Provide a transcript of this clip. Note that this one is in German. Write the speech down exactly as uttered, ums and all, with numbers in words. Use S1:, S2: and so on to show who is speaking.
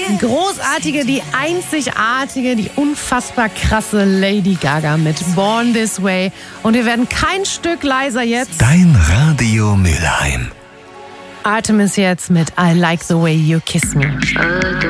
S1: großartige, die einzigartige, die unfassbar krasse Lady Gaga mit Born This Way. Und wir werden kein Stück leiser jetzt.
S2: Dein Radio Mülheim.
S1: Artemis jetzt mit I Like the Way You Kiss Me.